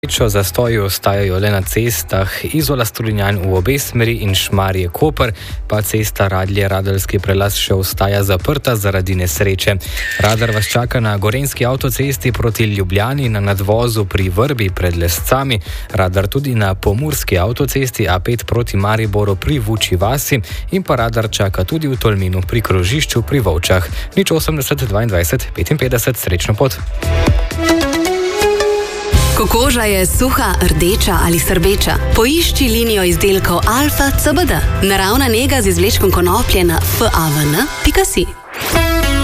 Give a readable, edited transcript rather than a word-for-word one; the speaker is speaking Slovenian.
Zastoji ostajajo le na cestah Izola-Strunjan v obe smeri in Šmarje-Koper, pa cesta Radlje-Radeljski prelaz še ostaja zaprta zaradi nesreče. Radar vas čaka na Gorenjski avtocesti proti Ljubljani na nadvozu pri Vrbi pred Lescami, radar tudi na Pomurski avtocesti A5 proti Mariboru pri Vučji vasi in pa radar čaka tudi v Tolminu pri krožišču pri Volčah. 080 22 55, srečno pot. Ko koža je suha, rdeča ali srbeča, poišči linijo izdelkov Alfa CBD. Naravna nega z izvlečkom konoplje na favn.si.